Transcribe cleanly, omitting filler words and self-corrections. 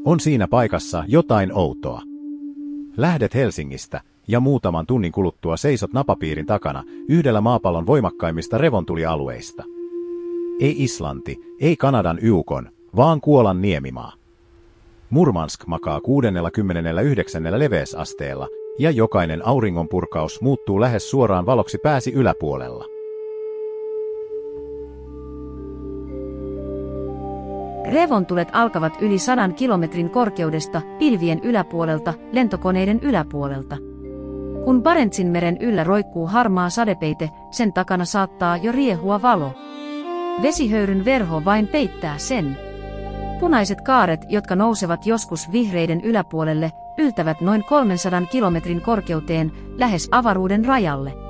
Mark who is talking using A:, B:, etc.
A: On siinä paikassa jotain outoa. Lähdet Helsingistä ja muutaman tunnin kuluttua seisot napapiirin takana yhdellä maapallon voimakkaimmista revontulialueista. Ei Islanti, ei Kanadan Yukon, vaan Kuolan niemimaa. Murmansk makaa 69. leveysasteella ja jokainen auringonpurkaus muuttuu lähes suoraan valoksi pääsi yläpuolella.
B: Revontulet alkavat yli 100 kilometrin korkeudesta, pilvien yläpuolelta, lentokoneiden yläpuolelta. Kun Barentsinmeren yllä roikkuu harmaa sadepeite, sen takana saattaa jo riehua valo. Vesihöyryn verho vain peittää sen. Punaiset kaaret, jotka nousevat joskus vihreiden yläpuolelle, yltävät noin 300 kilometrin korkeuteen, lähes avaruuden rajalle.